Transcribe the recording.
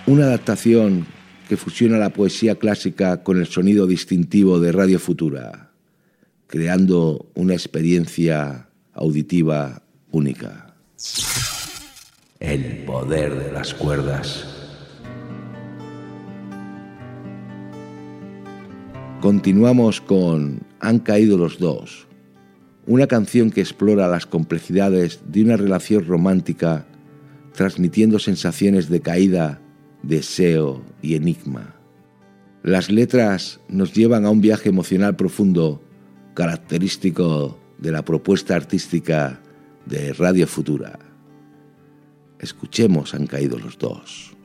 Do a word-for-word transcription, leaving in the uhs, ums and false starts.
Una adaptación que fusiona la poesía clásica con el sonido distintivo de Radio Futura, creando una experiencia auditiva única. El poder de las cuerdas. Continuamos con Han caído los dos, una canción que explora las complejidades de una relación romántica, transmitiendo sensaciones de caída, deseo y enigma. Las letras nos llevan a un viaje emocional profundo, característico de la propuesta artística de Radio Futura. Escuchemos Han caído los dos.